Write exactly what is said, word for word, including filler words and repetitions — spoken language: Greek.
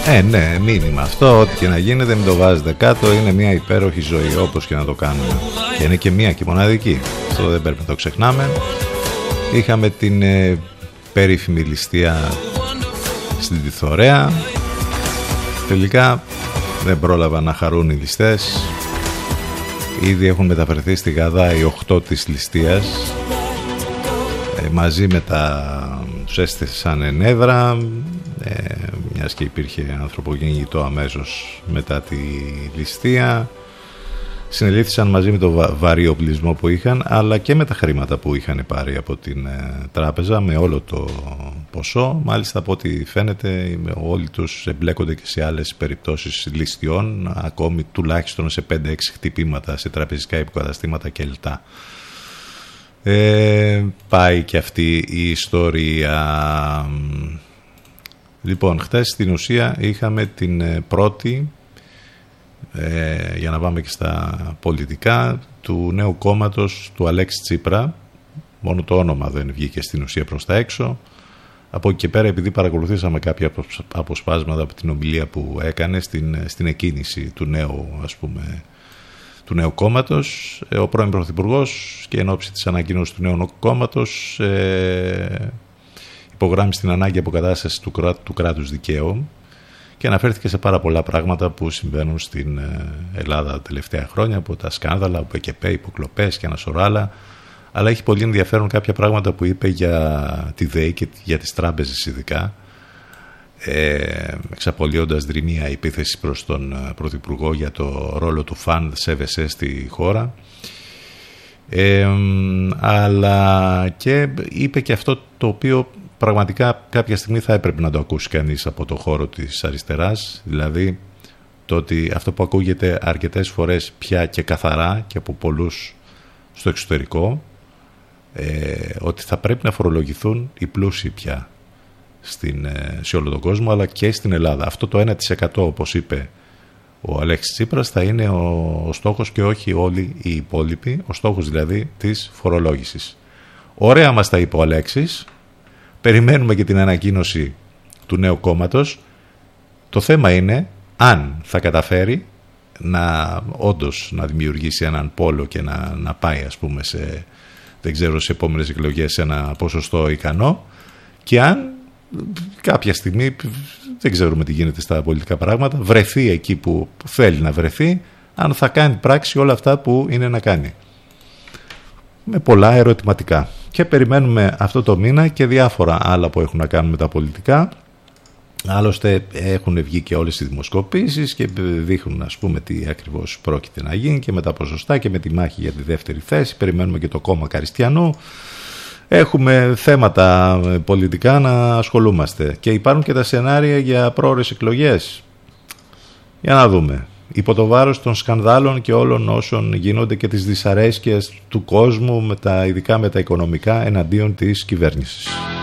Ε, ναι, μήνυμα αυτό. Ό,τι και να γίνεται, μην το βάζετε κάτω. Είναι μια υπέροχη ζωή, όπως και να το κάνουμε. Και είναι και μια και μοναδική. Αυτό δεν πρέπει να το ξεχνάμε. Είχαμε την ε, περίφημη ληστεία στην Τιθωρέα. Τελικά δεν πρόλαβαν να χαρούν οι ληστές. Ήδη έχουν μεταφερθεί στη Γαδά οι οχτώ της ληστείας. Ε, μαζί με τα... τους έστησαν ενέδρα. Ε, μιας και υπήρχε ανθρωπογεννητό αμέσως μετά τη ληστεία. Συνελήφθησαν μαζί με το βα- βαρύ οπλισμό που είχαν, αλλά και με τα χρήματα που είχαν πάρει από την ε, τράπεζα, με όλο το ποσό. Μάλιστα, από ό,τι φαίνεται, όλοι τους εμπλέκονται και σε άλλες περιπτώσεις ληστειών, ακόμη τουλάχιστον σε πέντε έξι χτυπήματα σε τραπεζικά υποκαταστήματα και λεπτά. Ε, πάει και αυτή η ιστορία. Λοιπόν, χτες στην ουσία είχαμε την πρώτη, ε, για να πάμε και στα πολιτικά, του νέου κόμματος του Αλέξη Τσίπρα. Μόνο το όνομα δεν βγήκε στην ουσία προς τα έξω. Από εκεί και πέρα, επειδή παρακολουθήσαμε κάποια αποσπάσματα από την ομιλία που έκανε στην, στην εκκίνηση του νέου, ας πούμε, του νέου κόμματος, ο πρώην Πρωθυπουργός, και εν ώψη της ανακοίνωσης του νέου κόμματος, ε, υπογράμμισε την ανάγκη αποκατάστασης του, κρά, του κράτους δικαίου και αναφέρθηκε σε πάρα πολλά πράγματα που συμβαίνουν στην Ελλάδα τα τελευταία χρόνια, από τα σκάνδαλα, από ΕΚΕΠΕ, υποκλοπές και ένα σωρό άλλα. Αλλά έχει πολύ ενδιαφέρον κάποια πράγματα που είπε για τη ΔΕΗ και για τις τράπεζες ειδικά, ε, εξαπολύοντας δρυμία επίθεση προς τον Πρωθυπουργό για το ρόλο του Φαντ ΣΕΒΕΣΕ στη χώρα. Ε, αλλά και είπε και αυτό το οποίο πραγματικά κάποια στιγμή θα έπρεπε να το ακούσει κανείς από το χώρο της αριστεράς, δηλαδή το ότι αυτό που ακούγεται αρκετές φορές πια και καθαρά και από πολλούς στο εξωτερικό, ε, ότι θα πρέπει να φορολογηθούν οι πλούσιοι πια στην, σε όλο τον κόσμο, αλλά και στην Ελλάδα. Αυτό το ένα τοις εκατό, όπως είπε ο Αλέξης Τσίπρας, θα είναι ο, ο στόχος και όχι όλοι οι υπόλοιποι, ο στόχος δηλαδή της φορολόγησης. Ωραία μας τα είπε ο Αλέξης. Περιμένουμε και την ανακοίνωση του νέου κόμματος. Το θέμα είναι αν θα καταφέρει να όντως να δημιουργήσει έναν πόλο και να, να πάει, ας πούμε, σε, δεν ξέρω, σε επόμενες εκλογές σε ένα ποσοστό ικανό, και αν κάποια στιγμή, δεν ξέρουμε τι γίνεται στα πολιτικά πράγματα, βρεθεί εκεί που θέλει να βρεθεί, αν θα κάνει πράξη όλα αυτά που είναι να κάνει. Με πολλά ερωτηματικά. Και περιμένουμε αυτό το μήνα και διάφορα άλλα που έχουν να κάνουν με τα πολιτικά. Άλλωστε έχουν βγει και όλες οι δημοσκοπήσεις και δείχνουν, ας πούμε, τι ακριβώς πρόκειται να γίνει και με τα ποσοστά και με τη μάχη για τη δεύτερη θέση. Περιμένουμε και το κόμμα Καριστιανού. Έχουμε θέματα πολιτικά να ασχολούμαστε. Και υπάρχουν και τα σενάρια για πρόορες εκλογές. Για να δούμε. Υπό το βάρος των σκανδάλων και όλων όσων γίνονται και τις δυσαρέσκειες του κόσμου, με τα, ειδικά με τα οικονομικά, εναντίον της κυβέρνησης.